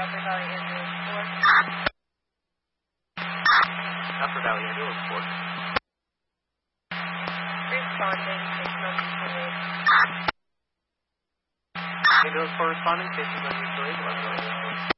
Upper Valley Ambulance Force. Upper Valley Ambulance Force. Responding, station on mutual aid. Ambulance Corps responding, stations on mutual aid.